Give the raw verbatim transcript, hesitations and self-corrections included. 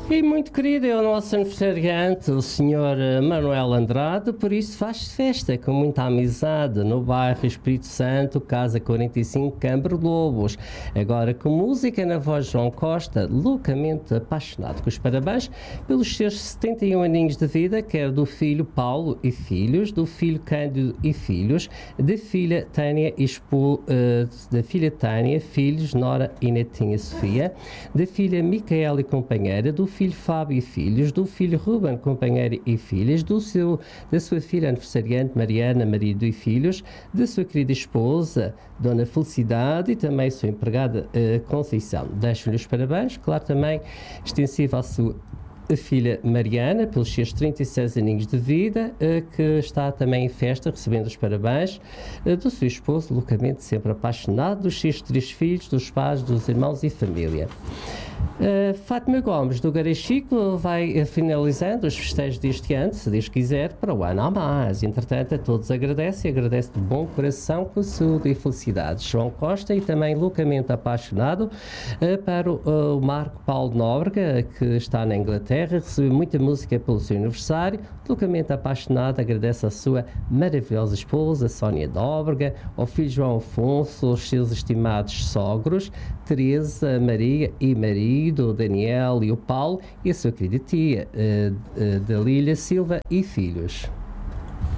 E muito querido é o nosso aniversariante, o senhor Manuel Andrade, por isso faz festa com muita amizade no bairro Espírito Santo, Casa quarenta e cinco, Câmara Lobos. Agora com música na voz de João Costa, loucamente apaixonado. Com os parabéns pelos seus setenta e um aninhos de vida, quer do filho Paulo e filhos, do filho Cândido e filhos, da filha Tânia e Expo, uh, da filha Tânia, filhos, Nora e netinha Sofia, da filha Micaela e companheira, do filho Fábio e filhos, do filho Ruben, companheira e filhas, do seu, da sua filha aniversariante Mariana, marido e filhos, da sua querida esposa, Dona Felicidade, e também sua empregada uh, Conceição. Deixo-lhe os parabéns, claro, também extensivo à sua a filha Mariana, pelos seus trinta e seis aninhos de vida, que está também em festa, recebendo os parabéns do seu esposo, loucamente sempre apaixonado, dos seus três filhos, dos pais, dos irmãos e família. Uh, Fátima Gomes, do Garachico, vai uh, finalizando os festejos deste ano, se Deus quiser, para o ano a mais. Entretanto, a todos agradece e agradece de bom coração, com saúde e felicidade. João Costa, e também loucamente apaixonado uh, para o, uh, o Marco Paulo Nóbrega, que está na Inglaterra, recebeu muita música pelo seu aniversário, loucamente apaixonado, agradece à sua maravilhosa esposa, Sónia Nóbrega, ao filho João Afonso, aos seus estimados sogros, Teresa, Maria e marido, o Daniel e o Paulo, e a sua querida tia, uh, uh, Dalília Silva e filhos.